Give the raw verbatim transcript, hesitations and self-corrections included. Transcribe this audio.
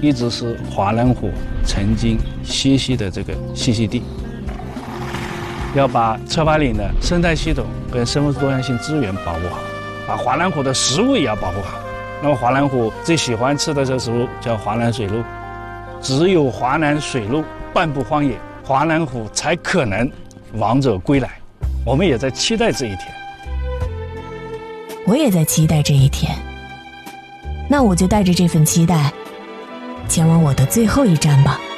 一直是华南虎曾经栖息的这个栖息地。要把车巴岭的生态系统跟生物多样性资源保护好，把华南虎的食物也要保护好。那么华南虎最喜欢吃的这个食物叫华南水鹿，只有华南水鹿半步荒野，华南虎才可能王者归来。我们也在期待这一天。 我也在期待这一天。那我就带着这份期待前往我的最后一站吧。